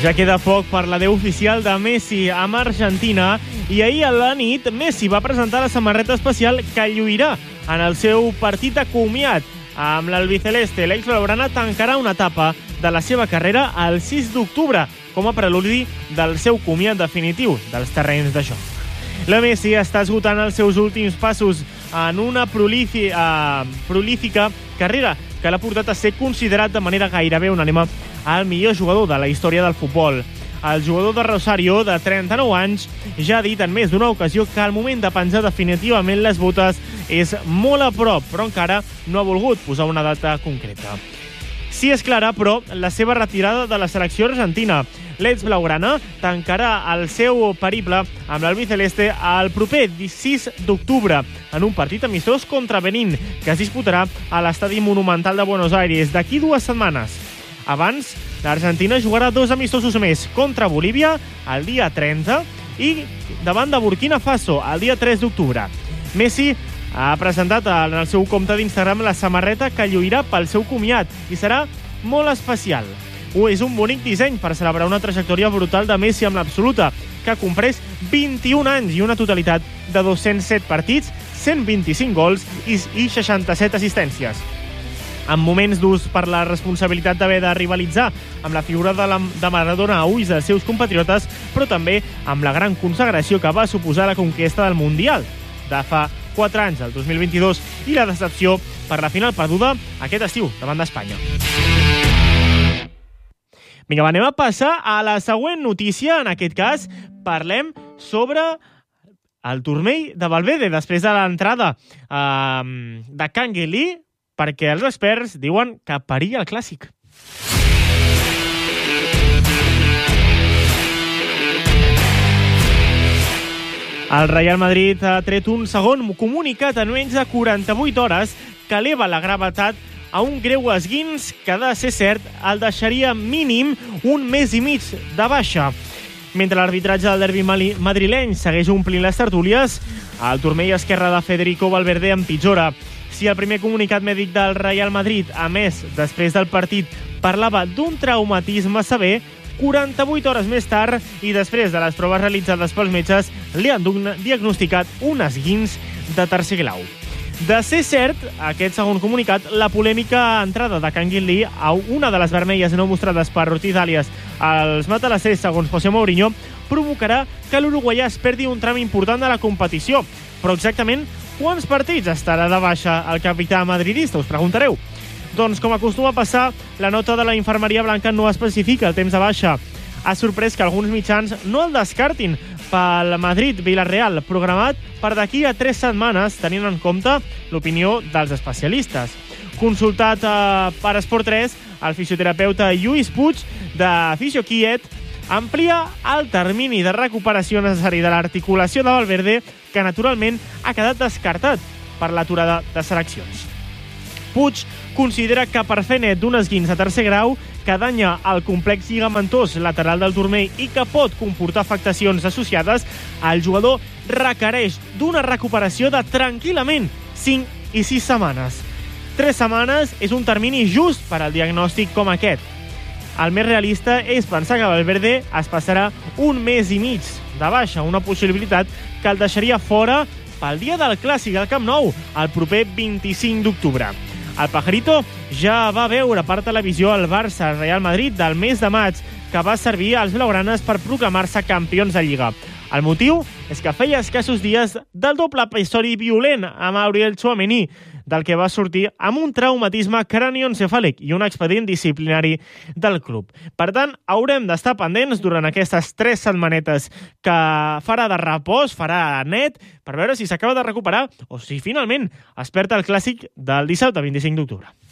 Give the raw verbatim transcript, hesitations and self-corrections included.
Ja queda poc per l'adeu oficial de Messi amb Argentina i ahir a la nit Messi va presentar la samarreta especial que lluirà en el seu partit de comiat. Amb l'albiceleste, l'ex blaugrana tancarà una etapa de la seva carrera el sis d'octubre com a preludi del seu comiat definitiu dels terrenys de joc. La Messi està esgotant els seus últims passos en una prolífi, uh, prolífica carrera que l'ha portat a ser considerat de manera gairebé unànime el millor jugador de la història del futbol. El jugador de Rosario, de trenta-nou anys, ja ha dit en més d'una ocasió que el moment de penjar definitivament les botes és molt a prop, però encara no ha volgut posar una data concreta. Sí és clara, però, la seva retirada de la selecció argentina. L'ex blaugrana tancarà el seu periple amb l'albiceleste el proper sis d'octubre en un partit amistós contra Benín, que es disputarà a l'Estadi Monumental de Buenos Aires d'aquí dues setmanes. Abans, l'Argentina jugarà dos amistosos més contra Bolívia el dia trenta i davant de Burkina Faso el dia tres d'octubre. Messi ha presentat en el seu compte d'Instagram la samarreta que lluirà pel seu comiat i serà molt especial. És un bonic disseny per celebrar una trajectòria brutal de Messi amb l'absoluta, que ha comprès vint-i-un anys i una totalitat de dos-cents set partits, cent vint-i-cinc gols i seixanta-set assistències. En moments durs per la responsabilitat d'haver de rivalitzar amb la figura de, la, de Maradona a ulls dels seus compatriotes, però també amb la gran consagració que va suposar la conquesta del Mundial de fa quatre anys, el dos mil vint-i-dos, i la decepció per la final perduda aquest estiu davant d'Espanya. Vinga, va, anem a passar a la següent notícia. En aquest cas, parlem sobre el turmell de Valverde després de l'entrada eh, de Canguilí, perquè els experts diuen que perilla el clàssic. El Real Madrid ha tret un segon comunicat en menys de quaranta-vuit hores que eleva la gravetat a un greu esguins que, de ser cert, el deixaria mínim un mes i mig de baixa. Mentre l'arbitratge del derbi madrileny segueix omplint les tertúlies, el turmell esquerre de Federico Valverde empitjora. Si el primer comunicat mèdic del Real Madrid, a més, després del partit, parlava d'un traumatisme sever, quaranta-vuit hores més tard i després de les proves realitzades pels metges, li han diagnosticat un esguins de tercer grau. De ser cert, aquest segon comunicat, la polèmica entrada de Canguilí a una de les vermelles no mostrades per Ortiz Alias als matalassers, segons José Mourinho, provocarà que l'uruguaià es perdi un tram important de la competició. Però exactament quants partits estarà de baixa el capità madridista, us preguntareu? Doncs, com acostuma a passar, la nota de la infermeria blanca no especifica el temps de baixa. Ha sorprès que alguns mitjans no el descartin pel Madrid-Villarreal, programat per d'aquí a tres setmanes, tenint en compte l'opinió dels especialistes. Consultat eh, per Esport tres, el fisioterapeuta Lluís Puig, de Fisioquiet, amplia el termini de recuperació necessari de l'articulació de Valverde, que naturalment ha quedat descartat per l'aturada de seleccions. Puig considera que per fer net d'un esguins de tercer grau que danya el complex lligamentós lateral del turmell i que pot comportar afectacions associades, el jugador requereix d'una recuperació de tranquil·lament cinc i sis setmanes. tres setmanes és un termini just per al diagnòstic com aquest. El més realista és pensar que Valverde es passarà un mes i mig de baixa, una possibilitat que el deixaria fora pel dia del Clàssic al Camp Nou, el proper vint-i-cinc d'octubre. El Pajarito ja va veure per televisió el Barça-Real Madrid del mes de maig, que va servir als blaugranes per proclamar-se campions de Lliga. El motiu és que feia escassos dies del doble episodi violent amb Auriel Tchouaméni, del que va sortir amb un traumatisme cranioencefàlic i un expedient disciplinari del club. Per tant, haurem d'estar pendents durant aquestes tres setmanetes que farà de repòs, farà net, per veure si s'acaba de recuperar o si finalment es perd el Clàssic del dissabte vint-i-cinc d'octubre.